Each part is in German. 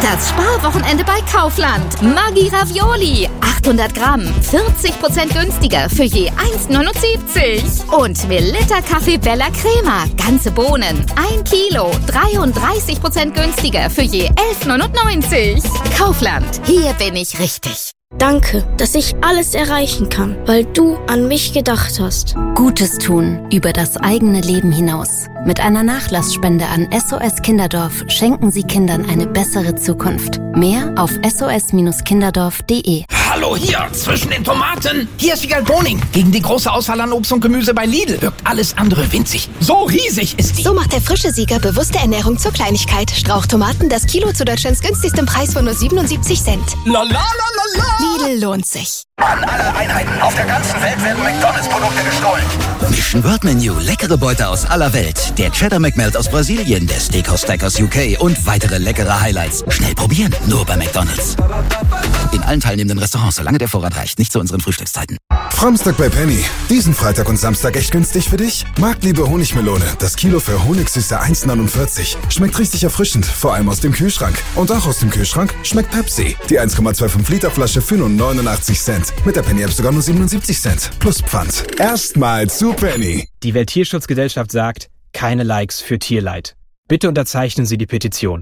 Das Sparwochenende bei Kaufland. Maggi Ravioli. 800 Gramm. 40% günstiger für je 1,79. Und Melitta Kaffee Bella Crema. Ganze Bohnen. 1 Kilo. 33% günstiger für je 11,99. Kaufland. Hier bin ich richtig. Danke, dass ich alles erreichen kann, weil du an mich gedacht hast. Gutes tun über das eigene Leben hinaus. Mit einer Nachlassspende an SOS Kinderdorf schenken Sie Kindern eine bessere Zukunft. Mehr auf sos-kinderdorf.de. Hallo hier, zwischen den Tomaten. Hier ist Wiegald Boning. Gegen die große Auswahl an Obst und Gemüse bei Lidl wirkt alles andere winzig. So riesig ist die. So macht der frische Sieger bewusste Ernährung zur Kleinigkeit. Strauchtomaten, das Kilo zu Deutschlands günstigstem Preis von nur 77 Cent. La la la la la. Lidl lohnt sich. An alle Einheiten auf der ganzen Welt werden McDonalds-Produkte gestohlen. Mission Word Menu, leckere Beute aus aller Welt. Der Cheddar McMelt aus Brasilien, der Steakhouse Stack aus UK und weitere leckere Highlights. Schnell probieren, nur bei McDonalds. In allen teilnehmenden Restaurants, solange der Vorrat reicht, nicht zu unseren Frühstückszeiten. Samstag bei Penny. Diesen Freitag und Samstag echt günstig für dich? Marktliebe Honigmelone. Das Kilo für Honigsüße 1,49. Schmeckt richtig erfrischend, vor allem aus dem Kühlschrank. Und auch aus dem Kühlschrank schmeckt Pepsi. Die 1,25 Liter Flasche für nur 89 Cent. Mit der Penny-App sogar nur 77 Cent. Plus Pfand. Erstmal zu Penny. Die Welttierschutzgesellschaft sagt, keine Likes für Tierleid. Bitte unterzeichnen Sie die Petition.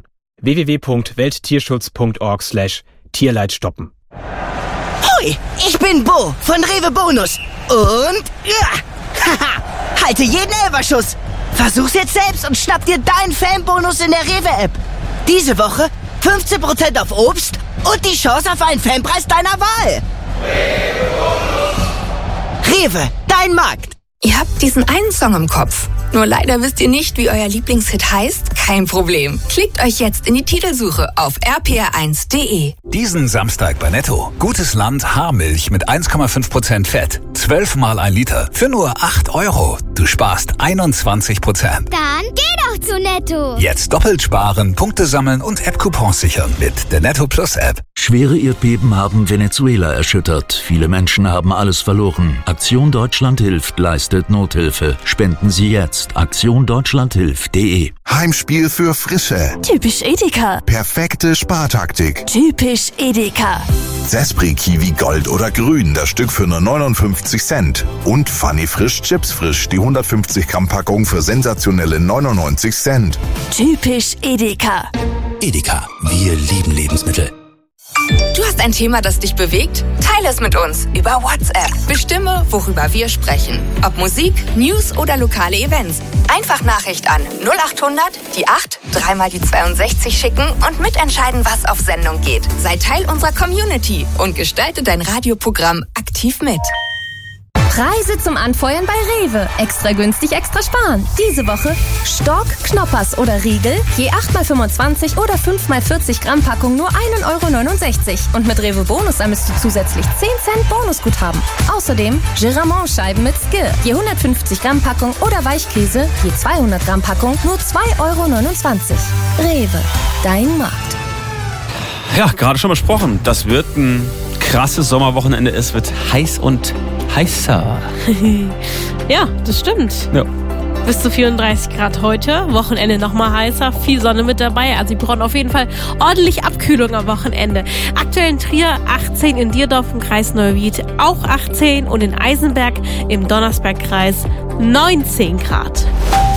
www.welttierschutz.org/Tierleid stoppen. Hoi, ich bin Bo von Rewe Bonus. Und halte jeden Elferschuss. Versuch's jetzt selbst und schnapp dir deinen Fanbonus in der Rewe-App. Diese Woche 15% auf Obst und die Chance auf einen Fanpreis deiner Wahl. Rewe, dein Markt. Ihr habt diesen einen Song im Kopf. Nur leider wisst ihr nicht, wie euer Lieblingshit heißt? Kein Problem. Klickt euch jetzt in die Titelsuche auf rpr1.de. Diesen Samstag bei Netto. Gutes Land Haarmilch mit 1,5% Fett. 12 mal 1 Liter für nur 8 €. Du sparst 21%. Dann geh doch zu Netto. Jetzt doppelt sparen, Punkte sammeln und App-Coupons sichern mit der Netto Plus App. Schwere Erdbeben haben Venezuela erschüttert. Viele Menschen haben alles verloren. Aktion Deutschland hilft, leistet Nothilfe. Spenden Sie jetzt. aktiondeutschlandhilft.de. Heimspiel für Frische. Typisch Edeka. Perfekte Spartaktik. Typisch Edeka. Zespri Kiwi Gold oder Grün, das Stück für nur 59 Cent. Und Funny Frisch Chips Frisch, die 150 Gramm Packung für sensationelle 99 Cent. Typisch Edeka. Edeka, wir lieben Lebensmittel. Du hast ein Thema, das dich bewegt? Teile es mit uns über WhatsApp. Bestimme, worüber wir sprechen. Ob Musik, News oder lokale Events. Einfach Nachricht an 0800 die 8 3 mal die 62 schicken und mitentscheiden, was auf Sendung geht. Sei Teil unserer Community und gestalte dein Radioprogramm aktiv mit. Preise zum Anfeuern bei Rewe. Extra günstig, extra sparen. Diese Woche Stork, Knoppers oder Riegel. Je 8x25 oder 5x40 Gramm Packung nur 1,69 €. Und mit Rewe Bonus sammelst du zusätzlich 10 Cent Bonusguthaben. Außerdem Giramont-Scheiben mit Skir. Je 150 Gramm Packung oder Weichkäse. Je 200 Gramm Packung nur 2,29 €. Rewe, dein Markt. Ja, gerade schon besprochen. Das wird ein krasses Sommerwochenende. Es wird heiß und heißer. Ja, das stimmt. Ja. Bis zu 34 Grad heute. Wochenende nochmal heißer. Viel Sonne mit dabei. Also Sie brauchen auf jeden Fall ordentlich Abkühlung am Wochenende. Aktuell in Trier 18, in Dierdorf im Kreis Neuwied auch 18 und in Eisenberg im Donnersbergkreis 19 Grad.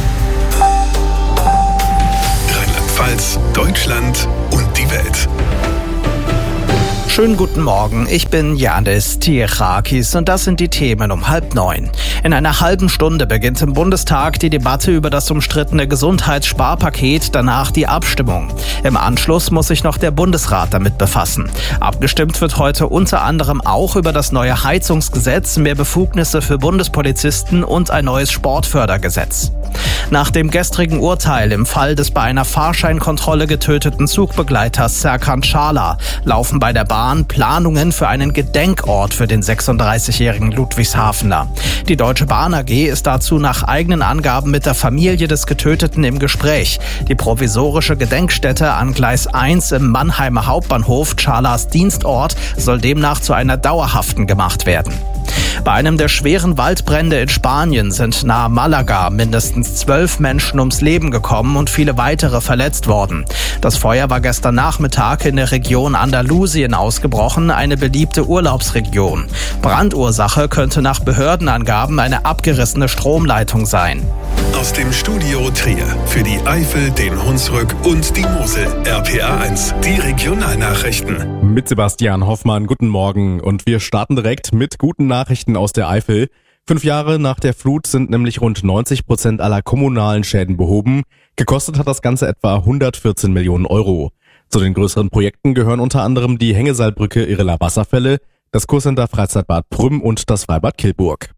Rheinland-Pfalz, Deutschland und die Welt. Schönen guten Morgen, ich bin Janis Tirakis und das sind die Themen um 8:30. In einer halben Stunde beginnt im Bundestag die Debatte über das umstrittene Gesundheitssparpaket, danach die Abstimmung. Im Anschluss muss sich noch der Bundesrat damit befassen. Abgestimmt wird heute unter anderem auch über das neue Heizungsgesetz, mehr Befugnisse für Bundespolizisten und ein neues Sportfördergesetz. Nach dem gestrigen Urteil im Fall des bei einer Fahrscheinkontrolle getöteten Zugbegleiters Serkan Çağlar laufen bei der Bahn Planungen für einen Gedenkort für den 36-jährigen Ludwigshafener. Die Deutsche Bahn AG ist dazu nach eigenen Angaben mit der Familie des Getöteten im Gespräch. Die provisorische Gedenkstätte an Gleis 1 im Mannheimer Hauptbahnhof, Çağlars Dienstort, soll demnach zu einer dauerhaften gemacht werden. Bei einem der schweren Waldbrände in Spanien sind nahe Malaga mindestens 12 Menschen ums Leben gekommen und viele weitere verletzt worden. Das Feuer war gestern Nachmittag in der Region Andalusien ausgebrochen, eine beliebte Urlaubsregion. Brandursache könnte nach Behördenangaben eine abgerissene Stromleitung sein. Aus dem Studio Trier für die Eifel, den Hunsrück und die Mosel. RPA1, die Regionalnachrichten. Mit Sebastian Hoffmann, guten Morgen. Und wir starten direkt mit guten Nachrichten aus der Eifel. 5 Jahre nach der Flut sind nämlich rund 90% aller kommunalen Schäden behoben. Gekostet hat das Ganze etwa 114 Millionen Euro. Zu den größeren Projekten gehören unter anderem die Hängeseilbrücke Irrela Wasserfälle, das Kurcenter Freizeitbad Prüm und das Freibad Kilburg.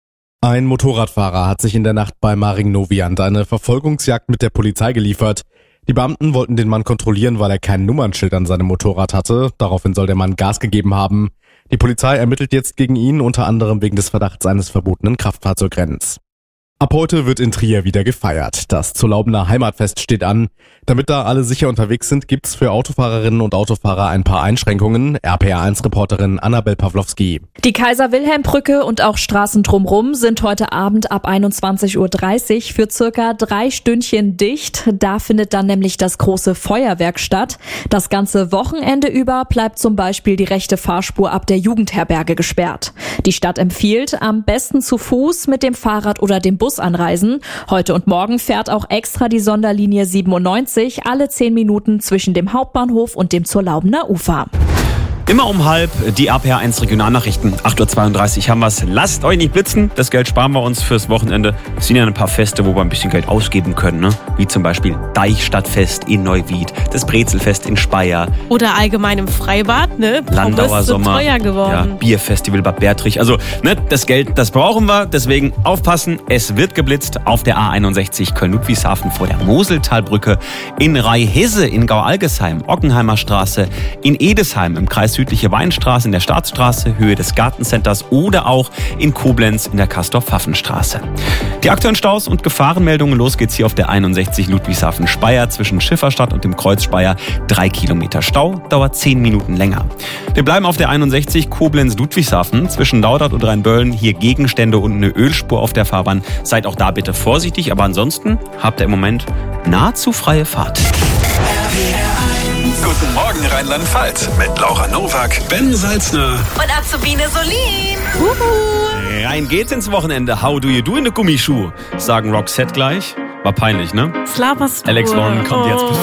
Ein Motorradfahrer hat sich in der Nacht bei Maring-Noviant eine Verfolgungsjagd mit der Polizei geliefert. Die Beamten wollten den Mann kontrollieren, weil er kein Nummernschild an seinem Motorrad hatte. Daraufhin soll der Mann Gas gegeben haben. Die Polizei ermittelt jetzt gegen ihn, unter anderem wegen des Verdachts eines verbotenen Kraftfahrzeugrennens. Ab heute wird in Trier wieder gefeiert. Das Zurlaubener Heimatfest steht an. Damit da alle sicher unterwegs sind, gibt's für Autofahrerinnen und Autofahrer ein paar Einschränkungen. RPA1-Reporterin Annabel Pawlowski. Die Kaiser-Wilhelm-Brücke und auch Straßen drumrum sind heute Abend ab 21.30 Uhr für circa 3 Stündchen dicht. Da findet dann nämlich das große Feuerwerk statt. Das ganze Wochenende über bleibt zum Beispiel die rechte Fahrspur ab der Jugendherberge gesperrt. Die Stadt empfiehlt, am besten zu Fuß, mit dem Fahrrad oder dem Bus anreisen. Heute und morgen fährt auch extra die Sonderlinie 97 alle 10 Minuten zwischen dem Hauptbahnhof und dem Zurlaubener Ufer. Immer um 12:30 die RPA1 Regionalnachrichten. 8.32 Uhr haben wir's. Lasst euch nicht blitzen. Das Geld sparen wir uns fürs Wochenende. Es sind ja ein paar Feste, wo wir ein bisschen Geld ausgeben können, ne? Wie zum Beispiel Deichstadtfest in Neuwied, das Brezelfest in Speyer. Oder allgemein im Freibad, ne? Landauer so Sommer. Teuer geworden. Ja, Bierfestival Bad Bertrich. Also, ne, das Geld, das brauchen wir. Deswegen aufpassen. Es wird geblitzt auf der A61 Köln-Ludwigshafen vor der Moseltalbrücke, in Rhei-Hesse in Gau-Algesheim, Ockenheimer Straße, in Edesheim im Kreis Südliche Weinstraße in der Staatsstraße, Höhe des Gartencenters oder auch in Koblenz in der Castor-Pfaffen-Straße. Die aktuellen Staus und Gefahrenmeldungen, los geht's hier auf der 61 Ludwigshafen-Speyer zwischen Schifferstadt und dem Kreuz Speyer. 3 Kilometer Stau, dauert 10 Minuten länger. Wir bleiben auf der 61 Koblenz-Ludwigshafen zwischen Laudert und Rheinböllen. Hier Gegenstände und eine Ölspur auf der Fahrbahn. Seid auch da bitte vorsichtig, aber ansonsten habt ihr im Moment nahezu freie Fahrt. Guten Morgen Rheinland-Pfalz mit Laura Nowak, Ben Salzner und Azubine Solin. Rein geht's ins Wochenende. How do you do in the Gummischuh? Sagen Roxette gleich. War peinlich, ne? Was laberst du? Alex Warren kommt jetzt.